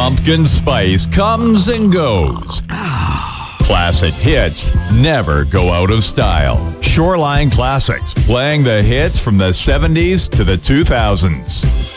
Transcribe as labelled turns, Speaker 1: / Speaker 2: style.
Speaker 1: pumpkin spice comes and goes. Classic hits never go out of style. Shoreline Classics, playing the hits from the 70s to the 2000s.